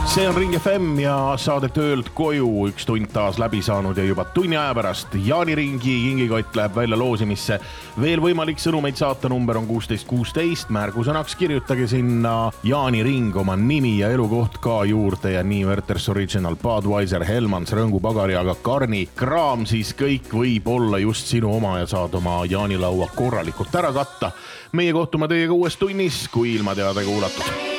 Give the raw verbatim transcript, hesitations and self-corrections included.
See on Ring F M ja saade töölt koju üks tund taas läbi saanud ja juba tunni aja pärast Jaaniringi kingikott läheb välja loosimisse. Veel võimalik sõnumeid saata, number on kuusteist kuusteist, märgusõnaks kirjutage sinna Jaaniring oma nimi ja elukoht ka juurde ja nii Werther's Original, Budweiser, Hellmans, Rõngu pagari, aga Karni kraam siis kõik võib olla just sinu oma ja saad oma jaanilaua korralikult ära katta. Meie kohtume teiega uues tunnis, kui ilma teada kuulatud.